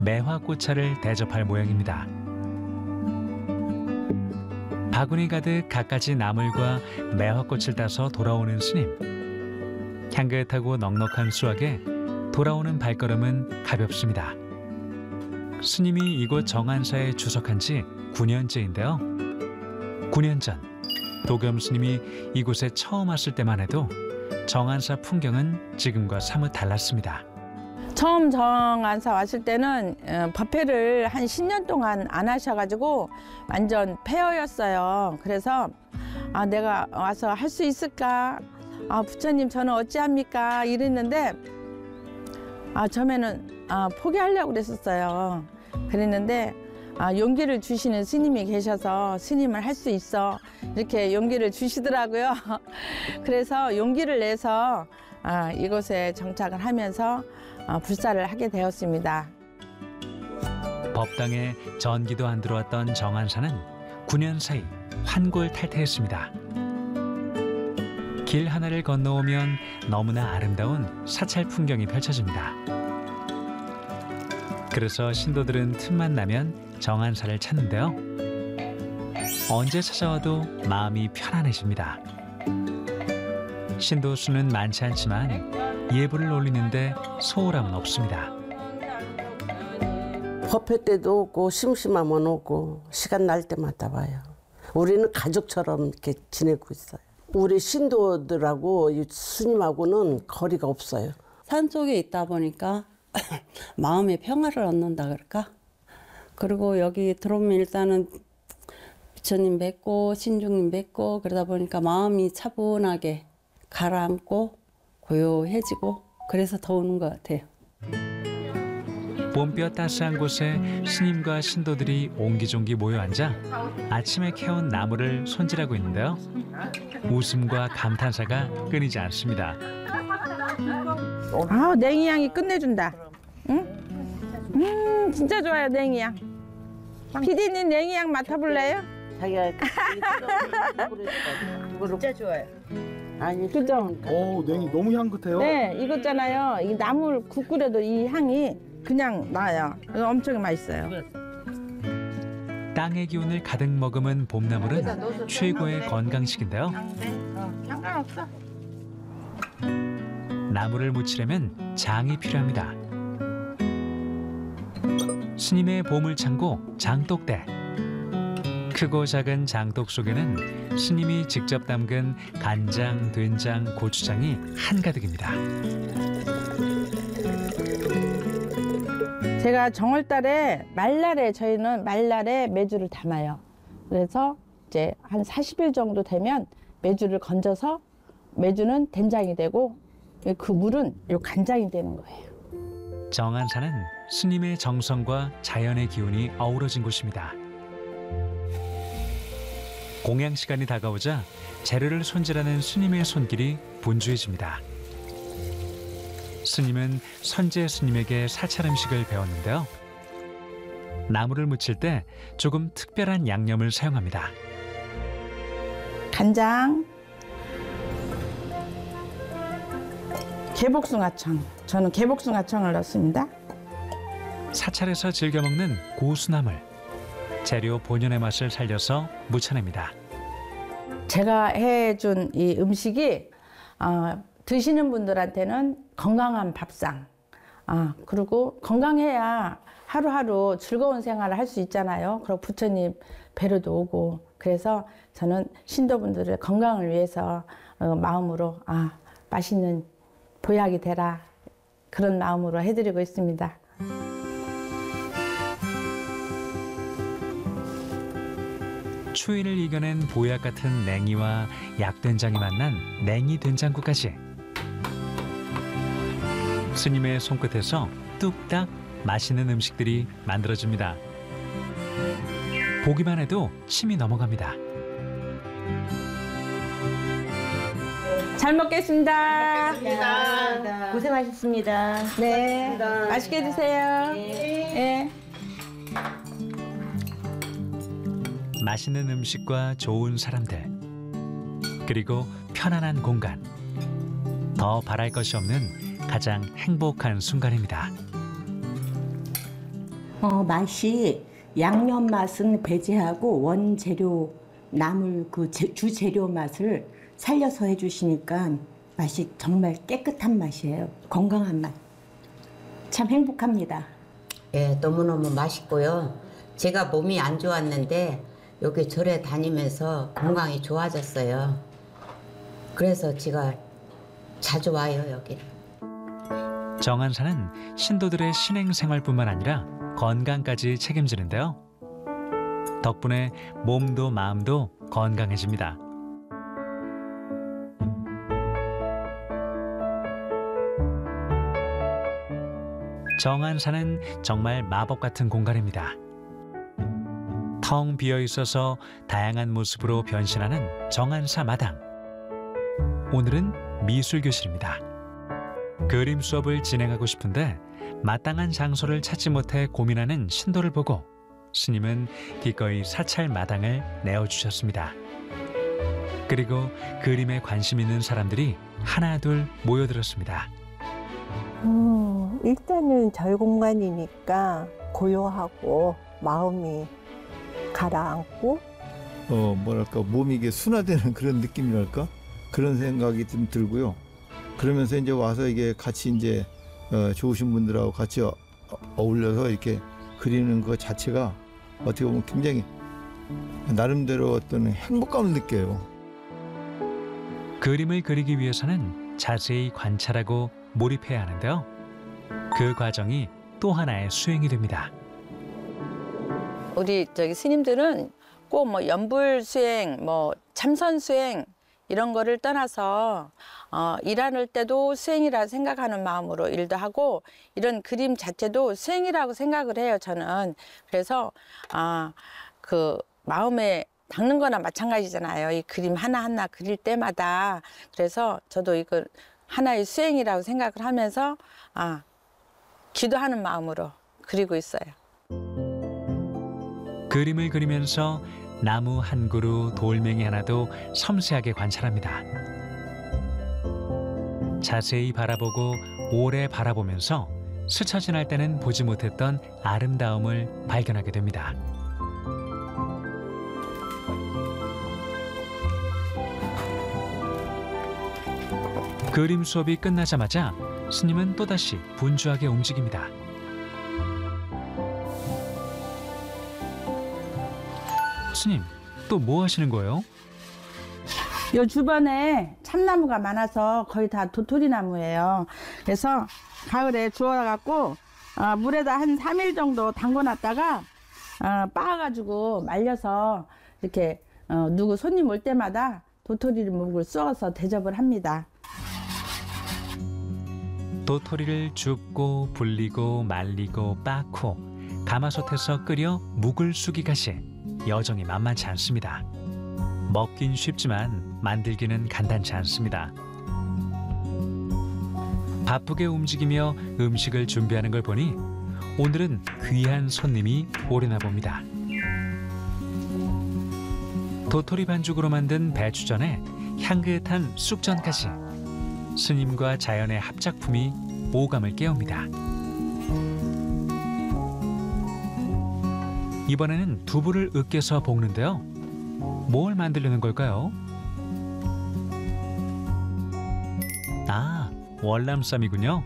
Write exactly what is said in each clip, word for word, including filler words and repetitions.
매화꽃차를 대접할 모양입니다. 바구니 가득 갖가지 나물과 매화꽃을 따서 돌아오는 스님. 향긋하고 넉넉한 수확에 돌아오는 발걸음은 가볍습니다. 스님이 이곳 정안사에 주석한 지 구 년째인데요. 구 년 전 도겸 스님이 이곳에 처음 왔을 때만 해도 정안사 풍경은 지금과 사뭇 달랐습니다. 처음 정안사 왔을 때는 법회를 한 십 년 동안 안 하셔가지고 완전 폐허였어요. 그래서 아, 내가 와서 할 수 있을까? 아, 부처님 저는 어찌합니까? 이랬는데 아, 처음에는 아, 포기하려고 그랬었어요. 그랬는데 아, 용기를 주시는 스님이 계셔서 스님을 할 수 있어 이렇게 용기를 주시더라고요. 그래서 용기를 내서 아, 이곳에 정착을 하면서 아, 불사를 하게 되었습니다. 법당에 전기도 안 들어왔던 정안사는 구 년 사이 환골탈태했습니다. 길 하나를 건너오면 너무나 아름다운 사찰 풍경이 펼쳐집니다. 그래서 신도들은 틈만 나면 정안사를 찾는데요. 언제 찾아와도 마음이 편안해집니다. 신도 수는 많지 않지만 예불을 올리는데 소홀함은 없습니다. 법회 때도 오고 심심하면 오고 시간 날 때마다 와요. 우리는 가족처럼 이렇게 지내고 있어요. 우리 신도들하고 스님하고는 거리가 없어요. 산속에 있다 보니까 마음의 평화를 얻는다 그럴까? 그리고 여기 들어오면 일단은 부처님 뵙고 신중님 뵙고 그러다 보니까 마음이 차분하게 가라앉고 고요해지고 그래서 더 오는 것 같아요. 봄볕 따스한 곳에 스님과 신도들이 옹기종기 모여 앉아 아침에 캐온 나무를 손질하고 있는데요. 웃음과 감탄사가 끊이지 않습니다. 아, 냉이향이 끝내준다. 응? 음, 진짜 좋아요, 냉이향. 피디님 냉이향 맡아볼래요? 자기가 진짜 좋아요. 아니 그죠? 오, 냉이 너무 향긋해요. 네, 이거 있잖아요. 이 나물 국 끓여도 이 향이 그냥 나요. 그래서 엄청 맛있어요. 땅의 기운을 가득 머금은 봄나물은 최고의 건강식인데요. 상관없어. 나물을 무치려면 장이 필요합니다. 스님의 보물창고 장독대. 크고 작은 장독 속에는 스님이 직접 담근 간장, 된장, 고추장이 한가득입니다. 제가 정월달에 말날에 저희는 말날에 메주를 담아요. 그래서 이제 한 사십 일 정도 되면 메주를 건져서 메주는 된장이 되고 그 물은 요 간장이 되는 거예요. 정안사는 스님의 정성과 자연의 기운이 어우러진 곳입니다. 공양 시간이 다가오자 재료를 손질하는 스님의 손길이 분주해집니다. 스님은 선제 스님에게 사찰 음식을 배웠는데요. 나물을 무칠 때 조금 특별한 양념을 사용합니다. 간장, 개복숭아청. 저는 개복숭아청을 넣습니다. 사찰에서 즐겨 먹는 고수나물. 재료 본연의 맛을 살려서 무쳐냅니다. 제가 해준 이 음식이 어, 드시는 분들한테는 건강한 밥상, 아, 그리고 건강해야 하루하루 즐거운 생활을 할 수 있잖아요. 그리고 부처님 뵈러도 오고. 그래서 저는 신도분들의 건강을 위해서 어, 마음으로 아, 맛있는 보약이 되라 그런 마음으로 해드리고 있습니다. 추위를 이겨낸 보약 같은 냉이와 약된장이 만난 냉이 된장국까지. 스님의 손끝에서 뚝딱 맛있는 음식들이 만들어집니다. 보기만 해도 침이 넘어갑니다. 잘 먹겠습니다. 고생하셨습니다. 고생하셨습니다. 네, 맛있게 드세요. 네. 맛있는 음식과 좋은 사람들, 그리고 편안한 공간. 더 바랄 것이 없는 가장 행복한 순간입니다. 어, 맛이 양념 맛은 배제하고 원재료 나물 그 제- 주재료 맛을 살려서 해주시니까 맛이 정말 깨끗한 맛이에요. 건강한 맛. 참 행복합니다. 예, 너무너무 맛있고요. 제가 몸이 안 좋았는데 여기 절에 다니면서 건강이 좋아졌어요. 그래서 제가 자주 와요, 여기. 정한사는 신도들의 신행 생활뿐만 아니라 건강까지 책임지는데요. 덕분에 몸도 마음도 건강해집니다. 정한사는 정말 마법 같은 공간입니다. 텅 비어 있어서 다양한 모습으로 변신하는 정한사 마당. 오늘은 미술 교실입니다. 그림 수업을 진행하고 싶은데 마땅한 장소를 찾지 못해 고민하는 신도를 보고 스님은 기꺼이 사찰 마당을 내어주셨습니다. 그리고 그림에 관심 있는 사람들이 하나둘 모여들었습니다. 음, 일단은 절 공간이니까 고요하고 마음이 가라앉고 어 뭐랄까 몸이 이게 순화되는 그런 느낌이랄까 그런 생각이 좀 들고요. 그러면서 이제 와서 이게 같이 이제 어, 좋으신 분들하고 같이 어, 어울려서 이렇게 그리는 것 자체가 어떻게 보면 굉장히 나름대로 어떤 행복감을 느껴요. 그림을 그리기 위해서는 자세히 관찰하고 몰입해야 하는데요. 그 과정이 또 하나의 수행이 됩니다. 우리 저기 스님들은 꼭 뭐 연불 수행, 뭐 참선 수행 이런 거를 떠나서 어, 일할 때도 수행이라 생각하는 마음으로 일도 하고 이런 그림 자체도 수행이라고 생각을 해요, 저는. 그래서 아, 그 마음에 닦는 거나 마찬가지잖아요. 이 그림 하나하나 그릴 때마다. 그래서 저도 이걸 하나의 수행이라고 생각을 하면서 아, 기도하는 마음으로 그리고 있어요. 그림을 그리면서 나무 한 그루, 돌멩이 하나도 섬세하게 관찰합니다. 자세히 바라보고 오래 바라보면서 스쳐 지날 때는 보지 못했던 아름다움을 발견하게 됩니다. 그림 수업이 끝나자마자 스님은 또다시 분주하게 움직입니다. 스님, 또 뭐 하시는 거예요? 요 주변에 참나무가 많아서 거의 다 도토리 나무예요. 그래서 가을에 주워갖고 어, 물에다 한 삼 일 정도 담궈놨다가 어, 빻아가지고 말려서 이렇게 어, 누구 손님 올 때마다 도토리 묵을 쏘아서 대접을 합니다. 도토리를 줍고 불리고 말리고 빻고 가마솥에서 끓여 묵을 쑥이가시. 여정이 만만치 않습니다. 먹긴 쉽지만 만들기는 간단치 않습니다. 바쁘게 움직이며 음식을 준비하는 걸 보니 오늘은 귀한 손님이 오려나 봅니다. 도토리 반죽으로 만든 배추전에 향긋한 쑥전까지 스님과 자연의 합작품이 오감을 깨웁니다. 이번에는 두부를 으깨서 볶는데요. 뭘 만들려는 걸까요? 아, 월남쌈이군요.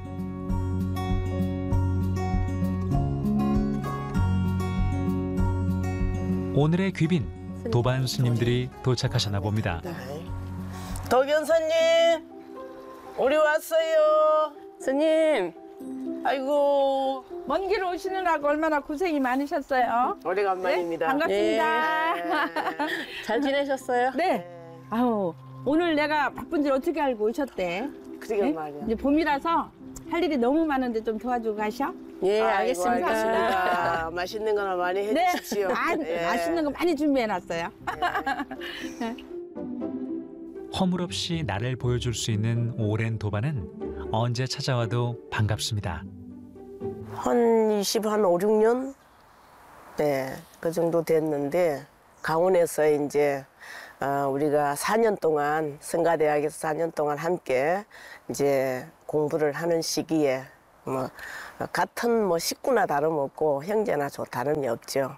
오늘의 귀빈, 도반 스님들이 도착하셨나 봅니다. 도견사님, 우리 왔어요. 스님, 아이고, 먼 길 오시느라고 얼마나 고생이 많으셨어요. 오래간만입니다. 네, 반갑습니다. 잘 지내셨어요? 네. 아우, 오늘 내가 바쁜지 어떻게 알고 오셨대? 그러게 네? 말이야. 이제 봄이라서 할 일이 너무 많은데 좀 도와주고 가셔? 예, 알겠습니다. 알겠습니다. 맛있는 거나 많이 해주십시오. 네, 아, 예. 맛있는 거 많이 준비해놨어요. 허물없이 나를 보여줄 수 있는 오랜 도반은 언제 찾아와도 반갑습니다. 한 이십, 한 오, 육 년? 네, 그 정도 됐는데 강원에서 이제 어, 우리가 사 년 동안 성가대학에서 사 년 동안 함께 이제 공부를 하는 시기에 뭐 같은 뭐 식구나 다름없고 형제나 저 다름이 없죠.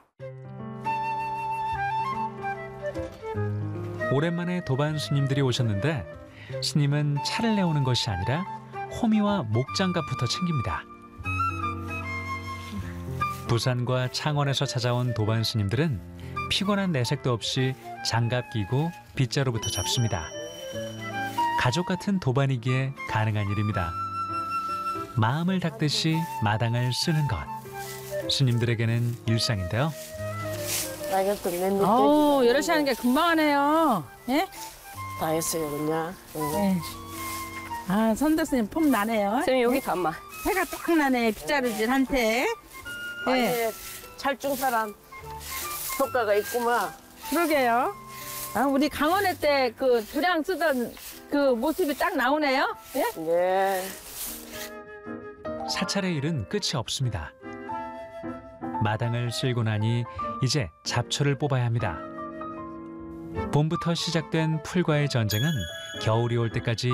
오랜만에 도반 스님들이 오셨는데 스님은 차를 내오는 것이 아니라 호미와 목장갑부터 챙깁니다. 부산과 창원에서 찾아온 도반 스님들은 피곤한 내색도 없이 장갑 끼고 빗자루부터 잡습니다. 가족 같은 도반이기에 가능한 일입니다. 마음을 닦듯이 마당을 쓰는 것. 스님들에게는 일상인데요. 아우, 여럿이 하는 게 금방 하네요. 예? 다 했어요, 그냥. 네. 아, 선대스님 폼 나네요. 선생님 여기 가만. 해가 딱 나네, 빗자루질한테. 예. 아니, 찰중 사람 효과가 있구만. 그러게요. 아, 우리 강원회 때 그 도량 쓰던 그 모습이 딱 나오네요. 예? 네. 사찰의 일은 끝이 없습니다. 마당을 쓸고 나니 이제 잡초를 뽑아야 합니다. 봄부터 시작된 풀과의 전쟁은 겨울이 올 때까지